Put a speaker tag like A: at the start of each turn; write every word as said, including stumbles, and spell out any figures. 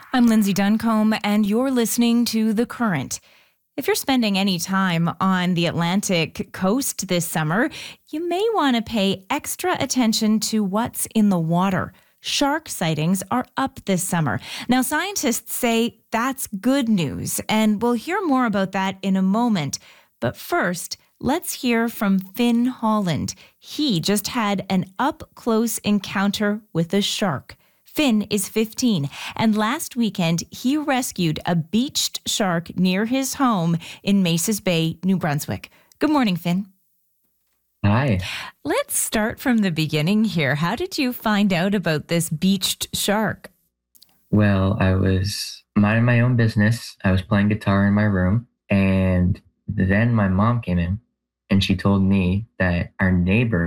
A: I'm Lindsay Duncombe, and you're listening to The Current. If you're spending any time on the Atlantic coast this summer, you may want to pay extra attention to what's in the water. Shark sightings are up this summer. Now, scientists say that's good news, and we'll hear more about that in a moment. But first, let's hear from Finn Holland. He just had an up-close encounter with a shark. Finn is fifteen, and last weekend he rescued a beached shark near his home in Maces Bay, New Brunswick. Good morning, Finn.
B: Hi.
A: Let's start from the beginning here. How did you find out about this beached shark?
B: Well, I was minding my own business. I was playing guitar in my room, and then my mom came in and she told me that our neighbor